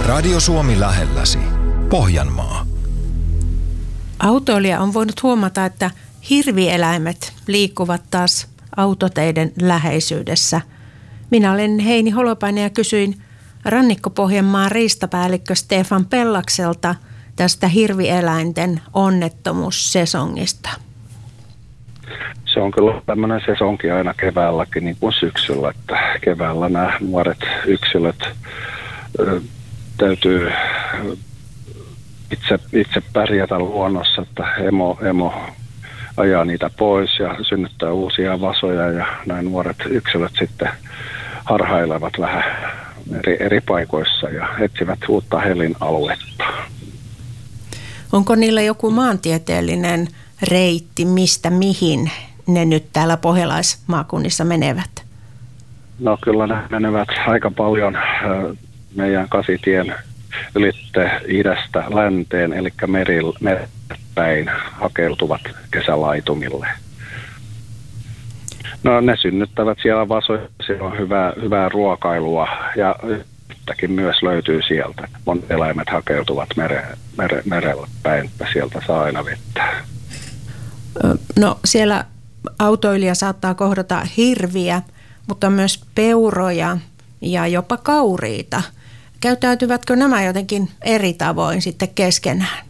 Radio Suomi lähelläsi. Pohjanmaa. Autoilija on voinut huomata, että hirvieläimet liikkuvat taas autoteiden läheisyydessä. Minä olen Heini Holopainen ja kysyin Rannikko-Pohjanmaan riistapäällikkö Stefan Pellakselta tästä hirvieläinten onnettomuussesongista. Se on kyllä tämmöinen sesonki aina keväälläkin niin kuin syksyllä, että keväällä nämä nuoret yksilöt täytyy itse pärjätä luonnossa, että emo ajaa niitä pois ja synnyttää uusia vasoja ja nämä nuoret yksilöt sitten harhailevat vähän eri paikoissa ja etsivät uutta elinaluetta. Onko niillä joku maantieteellinen reitti, mistä mihin ne nyt täällä pohjalaismaakunnissa menevät? No kyllä ne menevät aika paljon meidän kasitien ylitte idästä länteen, eli merille päin hakeutuvat kesälaitumille. No ne synnyttävät siellä vasoja, siellä on hyvää ruokailua ja yhtäkin myös löytyy sieltä. Monet eläimet hakeutuvat merelle päin, että sieltä saa aina vettä. No siellä autoilija saattaa kohdata hirviä, mutta myös peuroja ja jopa kauriita. Käyttäytyvätkö nämä jotenkin eri tavoin sitten keskenään?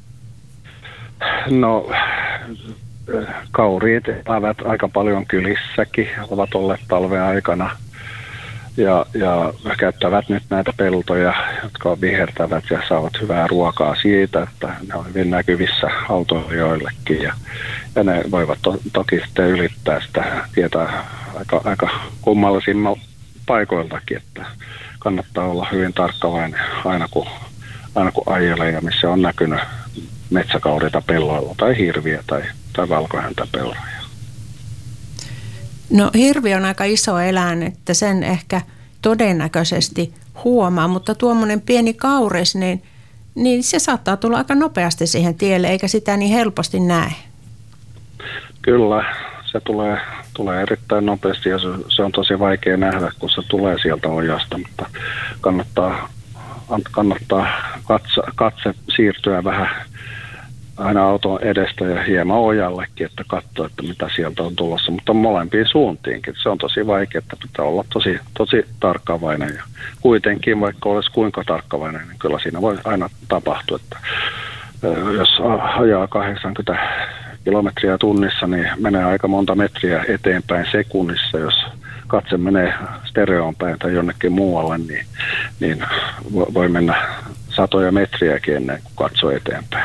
No kauriit elävät aika paljon kylissäkin, ovat olleet talven aikana ja käyttävät nyt näitä peltoja, jotka vihertävät ja saavat hyvää ruokaa siitä, että ne on hyvin näkyvissä autoilijoillekin ja ne voivat toki sitten ylittää sitä tietä aika kummallisimmalta paikoiltakin, että kannattaa olla hyvin tarkkavainen aina kun ajelee ja missä on näkynyt metsäkauriita pelloilla tai hirviä tai valkohäntäpeuroja. No hirvi on aika iso eläin, että sen ehkä todennäköisesti huomaa, mutta tuommoinen pieni kauris, niin se saattaa tulla aika nopeasti siihen tielle, eikä sitä niin helposti näe. Kyllä, se tulee erittäin nopeasti ja se on tosi vaikea nähdä, kun se tulee sieltä ojasta, mutta kannattaa katse siirtyä vähän aina auton edestä ja hieman ojallekin, että katsoo, että mitä sieltä on tulossa, mutta molempiin suuntiinkin. Se on tosi vaikea, että pitää olla tosi tarkkavainen ja kuitenkin, vaikka olisi kuinka tarkkavainen, niin kyllä siinä voi aina tapahtua, että jos ajaa 80 kilometriä tunnissa, niin menee aika monta metriä eteenpäin sekunnissa, jos katse menee stereoon päin tai jonnekin muualle, niin voi mennä satoja metriäkin ennen kuin katsoo eteenpäin.